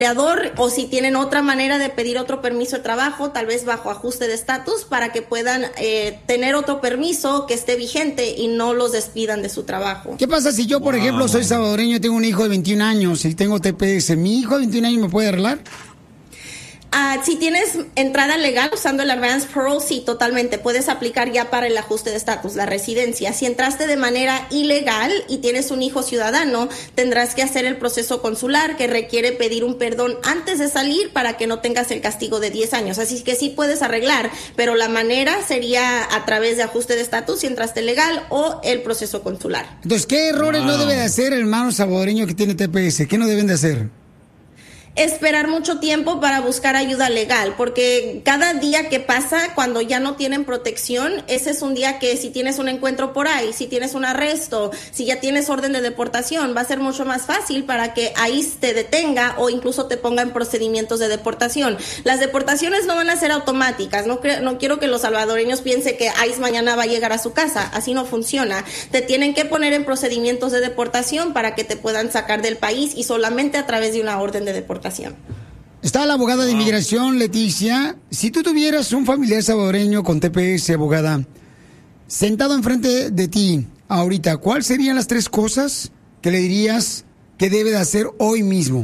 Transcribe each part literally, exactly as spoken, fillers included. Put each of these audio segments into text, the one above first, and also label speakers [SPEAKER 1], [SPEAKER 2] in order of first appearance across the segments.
[SPEAKER 1] empleador, o si tienen otra manera de pedir otro permiso de trabajo, tal vez bajo ajuste de estatus, para que puedan eh, tener otro permiso que esté vigente y no los despidan de su trabajo.
[SPEAKER 2] ¿Qué pasa si yo, por wow. ejemplo, soy salvadoreño y tengo un hijo de veintiún años y tengo T P S? ¿Mi hijo de veintiún años me puede arreglar?
[SPEAKER 1] Uh, si tienes entrada legal usando el Advance Parole, sí, totalmente. Puedes aplicar ya para el ajuste de estatus, la residencia. Si entraste de manera ilegal y tienes un hijo ciudadano, tendrás que hacer el proceso consular, que requiere pedir un perdón antes de salir para que no tengas el castigo de diez años. Así que sí puedes arreglar, pero la manera sería a través de ajuste de estatus si entraste legal o el proceso consular.
[SPEAKER 2] Entonces, ¿qué errores wow. no debe de hacer el hermano salvadoreño que tiene T P S? ¿Qué no deben de hacer?
[SPEAKER 1] Esperar mucho tiempo para buscar ayuda legal, porque cada día que pasa cuando ya no tienen protección, ese es un día que si tienes un encuentro por ahí, si tienes un arresto, si ya tienes orden de deportación, va a ser mucho más fácil para que ICE te detenga o incluso te ponga en procedimientos de deportación. Las deportaciones no van a ser automáticas, no, cre- no quiero que los salvadoreños piensen que ICE mañana va a llegar a su casa, así no funciona. Te tienen que poner en procedimientos de deportación para que te puedan sacar del país y solamente a través de una orden de deportación.
[SPEAKER 2] Está la abogada de inmigración, Leticia. Si tú tuvieras un familiar salvadoreño con T P S, abogada, sentado enfrente de ti ahorita, ¿cuáles serían las tres cosas que le dirías que debe de hacer hoy mismo?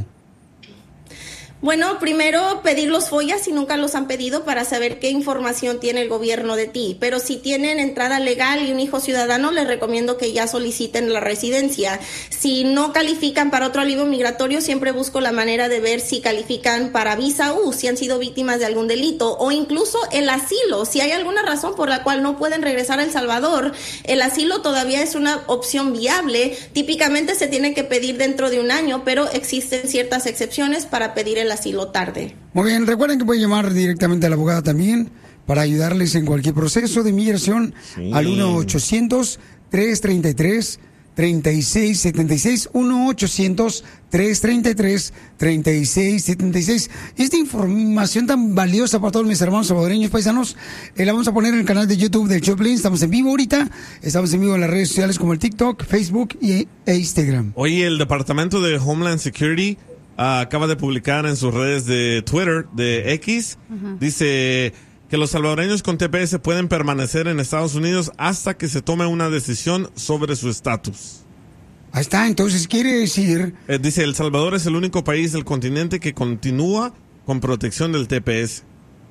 [SPEAKER 1] Bueno, primero pedir los follas si nunca los han pedido para saber qué información tiene el gobierno de ti. Pero si tienen entrada legal y un hijo ciudadano, les recomiendo que ya soliciten la residencia. Si no califican para otro alivio migratorio, siempre busco la manera de ver si califican para visa U, si han sido víctimas de algún delito, o incluso el asilo. Si hay alguna razón por la cual no pueden regresar a El Salvador, el asilo todavía es una opción viable. Típicamente se tiene que pedir dentro de un año, pero existen ciertas excepciones para pedir el asilo tarde.
[SPEAKER 2] Muy bien, recuerden que pueden llamar directamente a la abogada también para ayudarles en cualquier proceso de inmigración sí. al uno ochocientos, tres treinta y tres, treinta y seis setenta y seis, uno ochocientos, tres treinta y tres, treinta y seis setenta y seis. Esta información tan valiosa para todos mis hermanos salvadoreños paisanos, eh, la vamos a poner en el canal de YouTube del Choplin. Estamos en vivo ahorita, estamos en vivo en las redes sociales como el TikTok, Facebook y, e Instagram.
[SPEAKER 3] Oye, el Departamento de Homeland Security Uh, acaba de publicar en sus redes de Twitter, de X, uh-huh. dice que los salvadoreños con T P S pueden permanecer en Estados Unidos hasta que se tome una decisión sobre su estatus.
[SPEAKER 2] Ahí está, entonces quiere decir...
[SPEAKER 3] Eh, dice, El Salvador es el único país del continente que continúa con protección del T P S.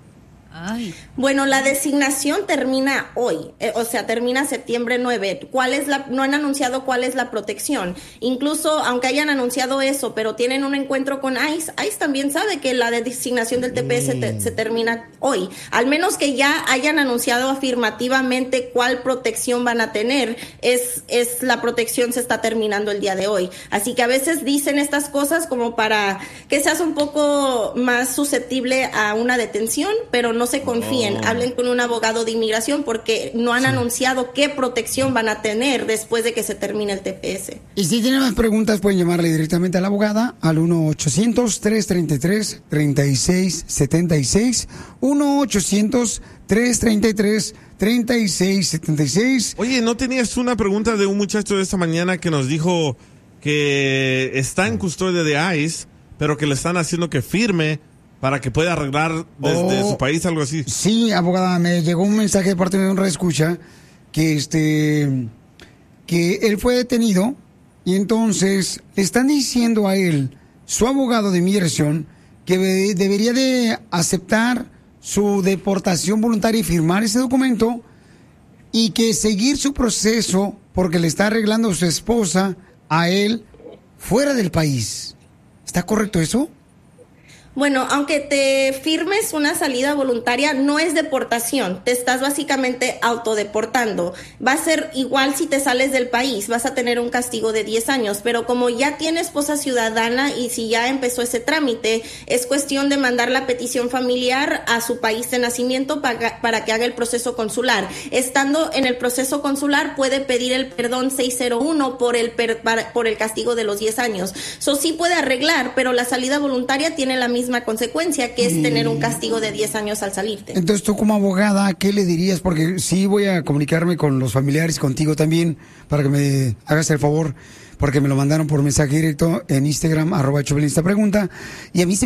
[SPEAKER 1] Ay. Bueno, la designación termina hoy, eh, o sea, termina septiembre nueve. ¿Cuál es la, no han anunciado cuál es la protección. Incluso, aunque hayan anunciado eso, pero tienen un encuentro con ICE, ICE también sabe que la designación del T P S te, se termina hoy. Al menos que ya hayan anunciado afirmativamente cuál protección van a tener, es, es la protección se está terminando el día de hoy. Así que a veces dicen estas cosas como para que seas un poco más susceptible a una detención, pero no se confíen, oh. hablen con un abogado de inmigración porque no han sí. anunciado qué protección van a tener después de que se termine el T P S.
[SPEAKER 2] Y si tienen más preguntas pueden llamarle directamente a la abogada al uno ochocientos, tres treinta y tres, treinta y seis setenta y seis, uno ochocientos, tres treinta y tres, treinta y seis setenta y seis.
[SPEAKER 3] Oye, ¿no tenías una pregunta de un muchacho de esta mañana que nos dijo que está en custodia de ICE, pero que le están haciendo que firme para que pueda arreglar desde oh, su país, algo así?
[SPEAKER 2] Sí, abogada, me llegó un mensaje de parte de un reescucha que este que él fue detenido y entonces le están diciendo a él, su abogado de inmigración, que de, debería de aceptar su deportación voluntaria y firmar ese documento y que seguir su proceso porque le está arreglando a su esposa a él fuera del país. ¿Está correcto eso?
[SPEAKER 1] Bueno, aunque te firmes una salida voluntaria, no es deportación. Te estás básicamente autodeportando. Va a ser igual si te sales del país. Vas a tener un castigo de diez años. Pero como ya tiene esposa ciudadana y si ya empezó ese trámite, es cuestión de mandar la petición familiar a su país de nacimiento para, para que haga el proceso consular. Estando en el proceso consular, puede pedir el perdón seiscientos uno por el, per, para, por el castigo de los diez años. Eso sí puede arreglar, pero la salida voluntaria tiene la misma misma consecuencia, que es y... tener un castigo de diez años al salirte.
[SPEAKER 2] Entonces, tú como abogada, ¿qué le dirías? Porque sí voy a comunicarme con los familiares, contigo también, para que me hagas el favor, porque me lo mandaron por mensaje directo en Instagram, arroba Choplin esta pregunta, y a mí se